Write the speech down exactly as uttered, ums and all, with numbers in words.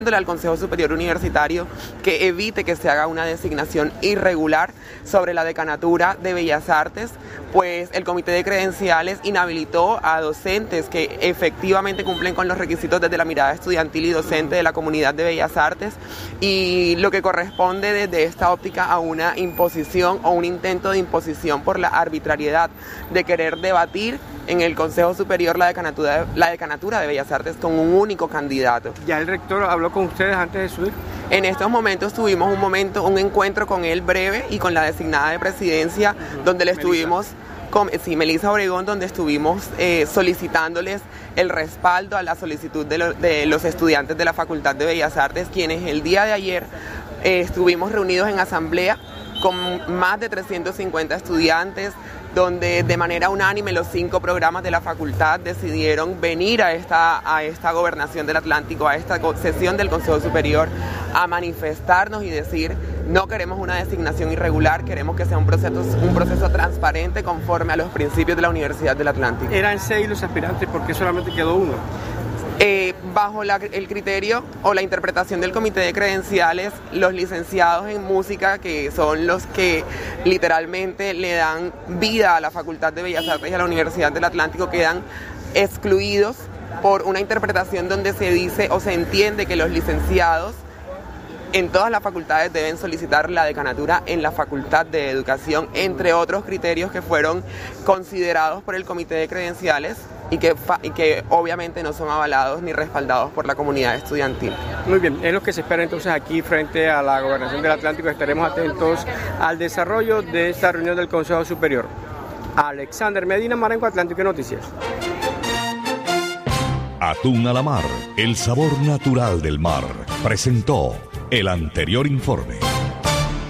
al Consejo Superior Universitario que evite que se haga una designación irregular sobre la decanatura de Bellas Artes, pues el Comité de Credenciales inhabilitó a docentes que efectivamente cumplen con los requisitos desde la mirada estudiantil y docente de la comunidad de Bellas Artes, y lo que corresponde desde esta óptica a una imposición o un intento de imposición por la arbitrariedad de querer debatir en el Consejo Superior la decanatura, la decanatura de Bellas Artes con un único candidato. ¿Ya el rector habló con ustedes antes de subir? En estos momentos tuvimos un momento, un encuentro con él breve y con la designada de presidencia, uh-huh. donde le estuvimos, con, sí, Melissa Obregón, donde estuvimos eh, solicitándoles el respaldo a la solicitud de, lo, de los estudiantes de la Facultad de Bellas Artes, quienes el día de ayer eh, estuvimos reunidos en asamblea con más de trescientos cincuenta estudiantes, donde de manera unánime los cinco programas de la facultad decidieron venir a esta, a esta gobernación del Atlántico, a esta sesión del Consejo Superior, a manifestarnos y decir: no queremos una designación irregular, queremos que sea un proceso, un proceso transparente conforme a los principios de la Universidad del Atlántico. Eran seis los aspirantes, ¿por qué solamente quedó uno? Eh, bajo la, el criterio o la interpretación del Comité de Credenciales, los licenciados en música, que son los que literalmente le dan vida a la Facultad de Bellas Artes y a la Universidad del Atlántico, quedan excluidos por una interpretación donde se dice o se entiende que los licenciados en todas las facultades deben solicitar la decanatura en la Facultad de Educación, entre otros criterios que fueron considerados por el Comité de Credenciales y que, y que obviamente no son avalados ni respaldados por la comunidad estudiantil. Muy bien, es lo que se espera entonces aquí frente a la Gobernación del Atlántico. Estaremos atentos al desarrollo de esta reunión del Consejo Superior. Alexander Medina, Marengo, Atlántico Noticias. Atún a la mar, el sabor natural del mar, presentó el anterior informe.